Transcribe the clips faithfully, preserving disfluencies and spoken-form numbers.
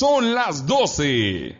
Son las doce.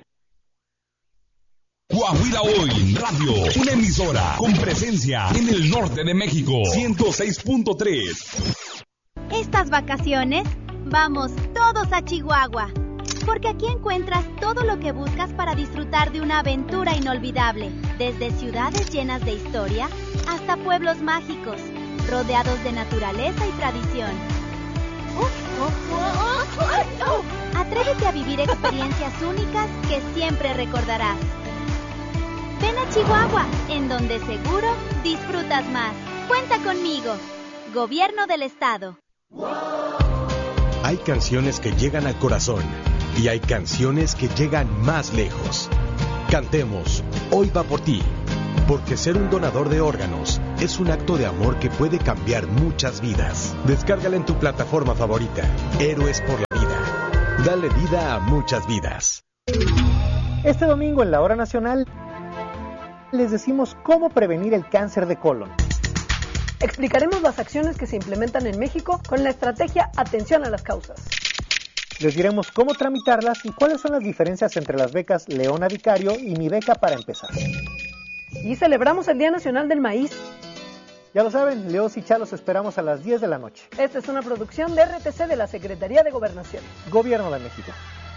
Coahuila Hoy Radio, una emisora con presencia en el norte de México, ciento seis punto tres. Estas vacaciones, vamos todos a Chihuahua, porque aquí encuentras todo lo que buscas para disfrutar de una aventura inolvidable, desde ciudades llenas de historia hasta pueblos mágicos, rodeados de naturaleza y tradición. Uh, uh, uh, uh, uh. Atrévete a vivir experiencias únicas que siempre recordarás. Ven a Chihuahua, en donde seguro disfrutas más. Cuenta conmigo. Gobierno del Estado. Hay canciones que llegan al corazón y hay canciones que llegan más lejos. Cantemos Hoy va por ti, porque ser un donador de órganos es un acto de amor que puede cambiar muchas vidas. Descárgala en tu plataforma favorita. Héroes por la vida. Dale vida a muchas vidas. Este domingo en la Hora Nacional les decimos cómo prevenir el cáncer de colon. Explicaremos las acciones que se implementan en México con la estrategia Atención a las Causas. Les diremos cómo tramitarlas y cuáles son las diferencias entre las becas Leona Vicario y Mi Beca para Empezar. Y celebramos el Día Nacional del Maíz. Ya lo saben, Leos y Chalos esperamos a las diez de la noche. Esta es una producción de R T C de la Secretaría de Gobernación. Gobierno de México.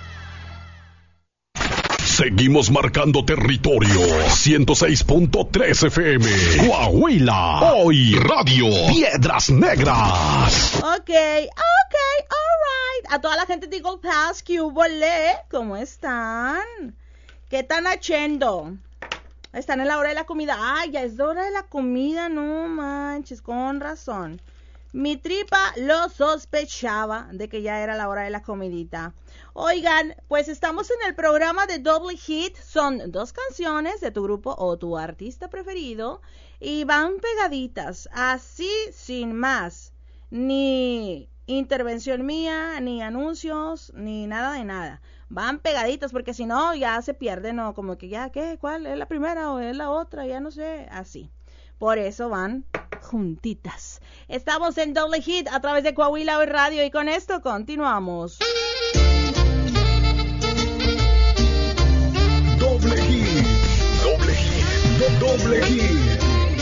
Seguimos marcando territorio. ciento seis punto tres F M. Coahuila. Hoy Radio. Piedras Negras. Ok, ok, alright. A toda la gente de Eagle Pass, ¿qué hubo, le? ¿Cómo están? ¿Qué están haciendo? Están en la hora de la comida. Ay, ya es la hora de la comida, no manches, con razón. Mi tripa lo sospechaba de que ya era la hora de la comidita. Oigan, pues estamos en el programa de Doble Hit. Son dos canciones de tu grupo o tu artista preferido y van pegaditas, así sin más. Ni intervención mía, ni anuncios, ni nada de nada. Van pegaditas porque si no ya se pierden, o como que ya, ¿qué? ¿Cuál? ¿Es la primera o es la otra? Ya no sé, así. Por eso van juntitas. Estamos en Doble Hit a través de Coahuila Hoy Radio y con esto continuamos. Doble Hit, Doble Hit, Doble Hit.